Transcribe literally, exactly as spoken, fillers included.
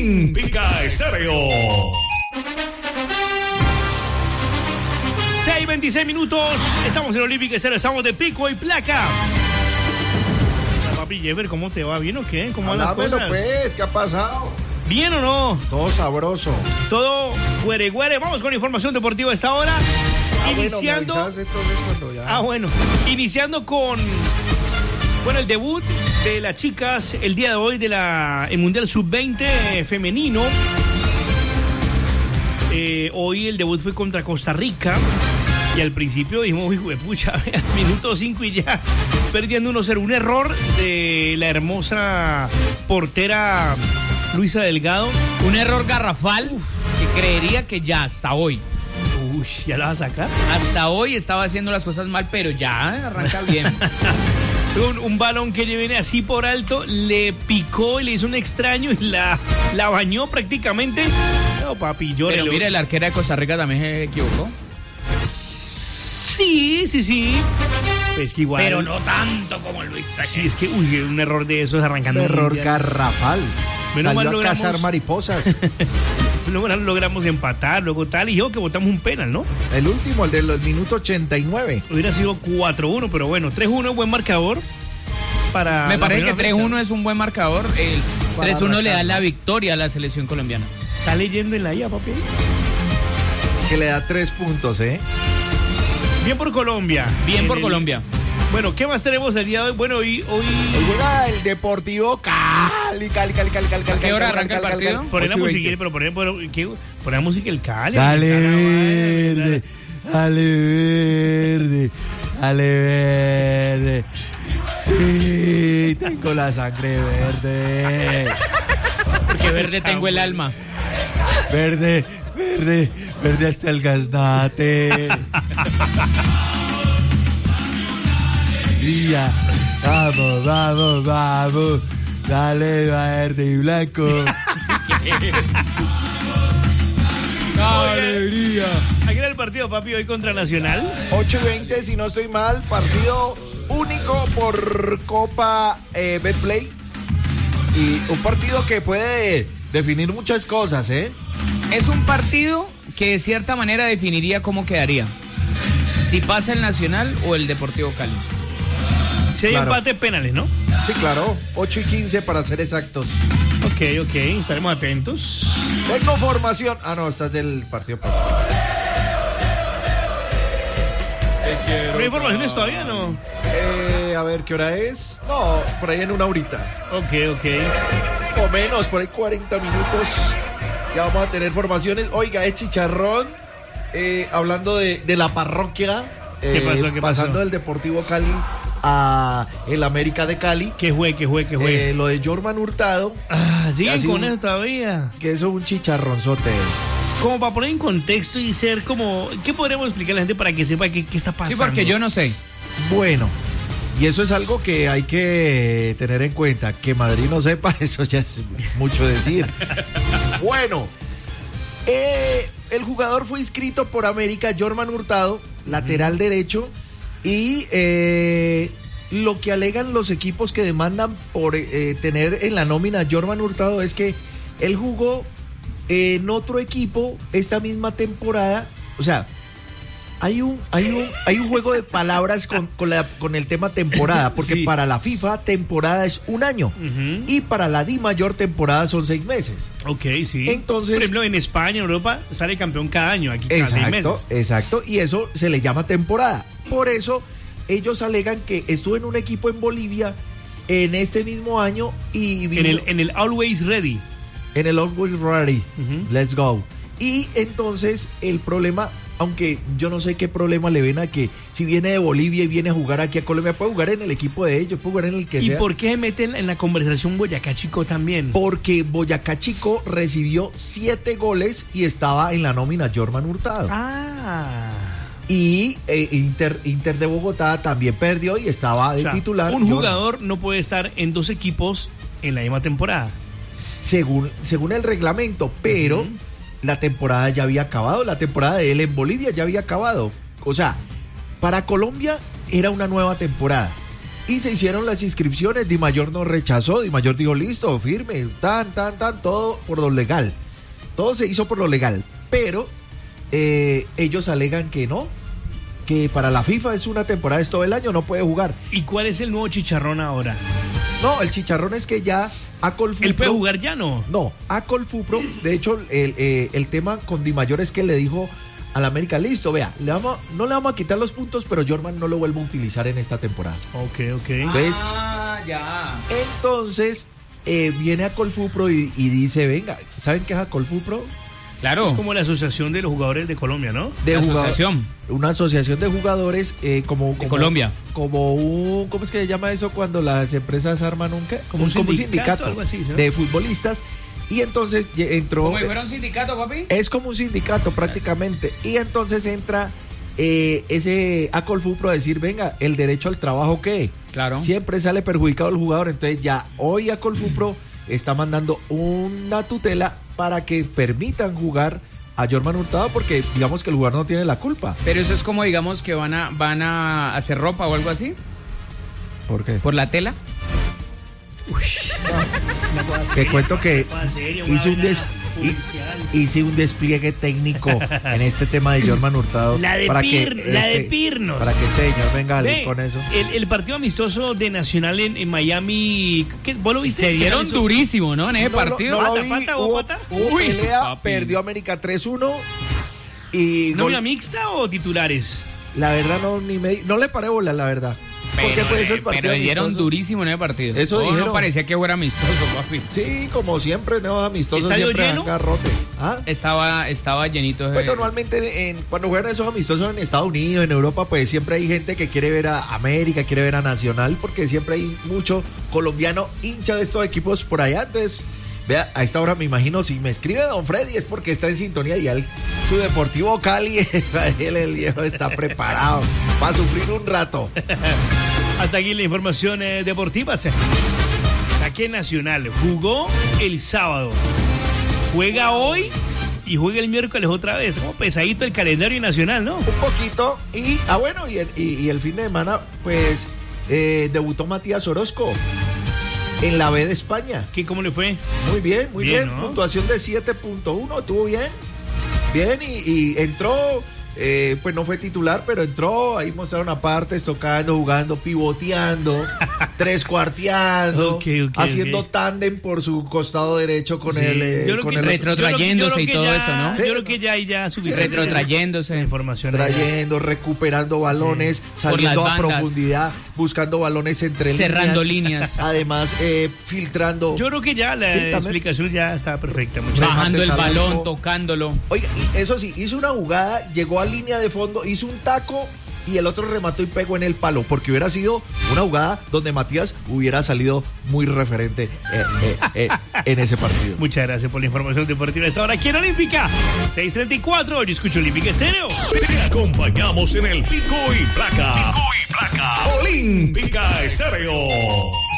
Olímpica Estéreo. seis veintiséis minutos, estamos en Olímpica Estéreo, estamos de pico y placa. Papi Jever, ¿cómo te va? ¿Bien o qué? ¿Cómo van las cosas? Pues, ¿qué ha pasado? ¿Bien o no? Todo sabroso. Todo güere güere. Vamos con información deportiva a esta hora. Ah, Iniciando. Bueno, me entonces cuando ya... Ah, bueno. Iniciando con. Bueno, el debut de las chicas el día de hoy de la el Mundial sub veinte femenino. Eh, hoy el debut fue contra Costa Rica. Y al principio dijimos, uy, pucha, minuto cinco y ya perdiendo uno cero. Un error de la hermosa portera Luisa Delgado. Un error garrafal Uf. que creería que ya hasta hoy. Uy, ¿ya la va a sacar? Hasta hoy estaba haciendo las cosas mal, pero ya arranca bien. un, un balón que le viene así por alto, le picó y le hizo un extraño y la, la bañó prácticamente. No, papi, yo Pero mira, el arquero de Costa Rica también se equivocó. Sí, sí, sí. Es que igual. Pero no tanto como Luisa. Sí, es que, uy, un error de esos arrancando. Un error garrafal. Menos mal Salió a logramos... cazar mariposas. Luego logramos empatar, luego tal, y yo que botamos un penal, ¿no? El último, el de los minutos ochenta y nueve. Hubiera sido cuatro uno, pero bueno, tres uno, buen marcador. Para Me parece que tres uno es un buen marcador. El tres uno le da la victoria a la selección colombiana. ¿Está leyendo en la I A, papi? Que le da tres puntos, ¿eh? Bien por Colombia. Bien por el... Colombia. Bueno, ¿qué más tenemos el día de hoy? Bueno, hoy... Hoy, hoy juega el Deportivo Cali, Cali, Cali, Cali, Cali, Cali. ¿A qué hora arranca el partido? Poner la música, pero poner, poner, poner la música el Cali. Dale verde, dale verde, dale verde. Sí, tengo la sangre verde. Porque verde tengo el alma. Verde, verde, verde hasta el gaznate. Día, vamos, vamos, vamos. Dale verde y blanco. ¡Alegría! ¿A qué era el partido, papi, hoy contra Nacional? ocho y veinte, si no estoy mal, partido único por Copa eh, Betplay. Y un partido que puede definir muchas cosas, ¿eh? Es un partido que de cierta manera definiría cómo quedaría. Si pasa el Nacional o el Deportivo Cali. Si hay claro. empate, penales, ¿no? Sí, claro. ocho y quince para ser exactos. Ok, ok. Estaremos atentos. Tengo formación. Ah, no, estás del partido. ¿Pero hay informaciones todavía, no? Eh, a ver, ¿qué hora es? No, por ahí en una horita. Ok, ok. O menos, por ahí cuarenta minutos. Ya vamos a tener formaciones. Oiga, es Chicharrón. Eh, hablando de, de la parroquia. ¿Qué eh, pasó? ¿Qué pasó? Pasando del Deportivo Cali a el América de Cali. ¿Qué fue? ¿Qué fue? ¿Qué fue? Eh, lo de Jorman Hurtado. Ah, sí, con un, eso todavía. Que eso es un chicharronzote. Como para poner en contexto y ser como... ¿Qué podríamos explicar a la gente para que sepa qué, qué está pasando? Sí, porque yo no sé. Bueno, y eso es algo que hay que tener en cuenta. Que Madrid no sepa, eso ya es mucho decir. Bueno, eh, el jugador fue inscrito por América, Jorman Hurtado, lateral uh-huh. derecho. Y eh, lo que alegan los equipos que demandan por eh, tener en la nómina a Jorman Hurtado es que él jugó en otro equipo esta misma temporada. O sea, hay un, hay un, hay un juego de palabras con, con, la, con el tema temporada, porque sí. Para la FIFA temporada es un año uh-huh. y para la Di Mayor temporada son seis meses. Ok, sí. Entonces, por ejemplo, en España, en Europa, sale campeón cada año, aquí cada exacto, seis meses. Exacto, y eso se le llama temporada. Por eso ellos alegan que estuvo en un equipo en Bolivia en este mismo año y vino, en el en el Always Ready. En el Always Ready. Uh-huh. Let's go. Y entonces el problema, aunque yo no sé qué problema le ven a que si viene de Bolivia y viene a jugar aquí a Colombia, puede jugar en el equipo de ellos, puede jugar en el que ¿Y sea. ¿Y por qué se meten en la conversación Boyacá Chico también? Porque Boyacá Chico recibió siete goles y estaba en la nómina Jorman Hurtado. Ah. Y eh, Inter, Inter de Bogotá también perdió y estaba de o sea, titular. Un jugador Jorman. No puede estar en dos equipos en la misma temporada. Según, según el reglamento, pero... Uh-huh. La temporada ya había acabado, la temporada de él en Bolivia ya había acabado. O sea, para Colombia era una nueva temporada. y se hicieron las inscripciones. Di Mayor no rechazó, Di Mayor dijo listo, firme, tan, tan, tan, todo por lo legal. Todo se hizo por lo legal, pero eh, ellos alegan que no, que para la FIFA es una temporada, es todo el año, no puede jugar. ¿Y cuál es el nuevo chicharrón ahora? No, el chicharrón es que ya Acolfupro... ¿Él puede jugar ya, no? No, Acolfupro, de hecho, el, eh, el tema con Di Mayor es que le dijo al América, listo, vea, le vamos, no le vamos a quitar los puntos, pero Jorman no lo vuelvo a utilizar en esta temporada. Ok, ok. Entonces, Ah, ya. entonces eh, viene Acolfupro y, y dice, venga, ¿saben qué es Acolfupro? Claro. Es como la asociación de los jugadores de Colombia, ¿no? De La jugador- asociación. Una asociación de jugadores eh, como, como Colombia. Como un, ¿cómo es que se llama eso cuando las empresas arman un qué? Como Un un, como un sindicato, sindicato algo así, ¿sí? de futbolistas. Y entonces ye- entró... ¿Como si fuera un sindicato, papi? Es como un sindicato prácticamente. Y entonces entra eh, ese Acolfupro a decir, venga, el derecho al trabajo, ¿qué? Claro. Siempre sale perjudicado el jugador. Entonces ya hoy Acolfupro está mandando una tutela para que permitan jugar a Jorman Hurtado, porque digamos que el jugador no tiene la culpa. Pero eso es como, digamos, que van a, van a hacer ropa o algo así, ¿Por qué? por la tela. Te cuento que Serio, hice un, una des- vaina hi- hice un despliegue técnico en este tema de Jorman Hurtado. La de para que Pir- la de este- Pirnos. Para que este señor venga Ve, con eso. El, el partido amistoso de Nacional en, en Miami, ¿qué, ¿vos lo viste? Se dieron Eso- durísimo, ¿no? En ese No, no, partido. no lo Pata, vi, pata, ¿hubo hubo, pata? hubo Uy, pelea, papi. perdió América tres uno y ¿No gol- había mixta o titulares? la verdad no ni me, no le paré bola, la verdad. Porque Pero, pues, el eh, partido pero dieron amistoso- durísimo en ese partido. Eso Oh, dijeron. no parecía que fuera amistoso, papi. Sí, como siempre, no amistosos ¿Estadio siempre dan lleno? garrote. ¿Ah? Estaba, estaba llenito de... Pues normalmente en, cuando juegan esos amistosos en Estados Unidos, en Europa, pues siempre hay gente que quiere ver a América, quiere ver a Nacional, porque siempre hay mucho colombiano hincha de estos equipos por allá. Entonces, vea, a esta hora me imagino, si me escribe Don Freddy es porque está en sintonía y al, su Deportivo Cali, él, el viejo está preparado para sufrir un rato. Hasta aquí la información eh, deportiva. Se- Saque Nacional jugó el sábado, juega hoy y juega el miércoles otra vez. Como pesadito el calendario nacional, ¿no? Un poquito, y, ah bueno, y el, y, y el fin de semana, pues, eh, debutó Matías Orozco en la B de España. ¿Qué, ¿Cómo le fue? Muy bien, muy bien. Bien, ¿no? Puntuación de siete punto uno, estuvo bien. Bien, y, y entró, eh, pues no fue titular, pero entró, ahí mostraron aparte, tocando, jugando, pivoteando, tres cuarteando, Ok, ok, haciendo ok. tándem por su costado derecho con Sí, el... eh, yo creo con que- el otro- retrotrayéndose yo creo y que todo ya- eso, ¿no? Yo Sí, creo que ya hay ya suficiente Retrotrayéndose. información. trayendo, recuperando balones, saliendo las a bandas. profundidad, buscando balones entre Cerrando líneas. líneas. Además, eh, filtrando. Yo creo que ya la Sí, también. explicación ya está perfecta. Muchas Baja. Bajando el Remate balón, salvo. tocándolo. Oiga, y eso sí, hizo una jugada, llegó a línea de fondo, hizo un taco y el otro remató y pegó en el palo, porque hubiera sido una jugada donde Matías hubiera salido muy referente eh, eh, eh, en ese partido. Muchas gracias por la información deportiva. Esta hora aquí en Olímpica. seis treinta y cuatro. Yo escucho Olímpica Estéreo. Te acompañamos en el Pico y Placa. Pico y Placa. Olímpica Estéreo.